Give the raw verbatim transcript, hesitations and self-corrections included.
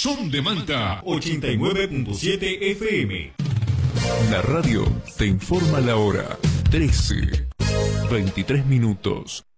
Son de Malta ochenta y nueve punto siete F M. La radio te informa la hora. trece, veintitrés minutos.